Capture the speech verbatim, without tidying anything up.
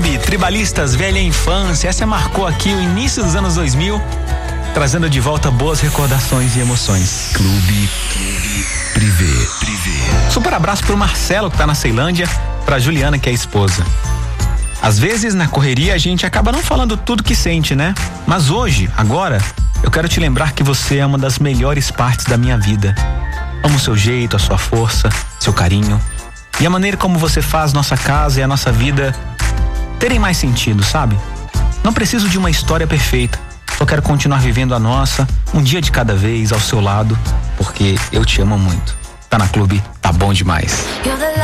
Clube Tribalistas Velha Infância. Essa marcou aqui o início dos anos dois mil, trazendo de volta boas recordações e emoções. Clube, Clube Privé, Privé. Super abraço pro Marcelo, que tá na Ceilândia, pra Juliana, que é a esposa. Às vezes, na correria, a gente acaba não falando tudo que sente, né? Mas hoje, agora, eu quero te lembrar que você é uma das melhores partes da minha vida. Amo o seu jeito, a sua força, seu carinho e a maneira como você faz nossa casa e a nossa vida terem mais sentido, sabe? Não preciso de uma história perfeita. Só quero continuar vivendo a nossa, um dia de cada vez, ao seu lado, porque eu te amo muito. Tá na Clube, tá bom demais.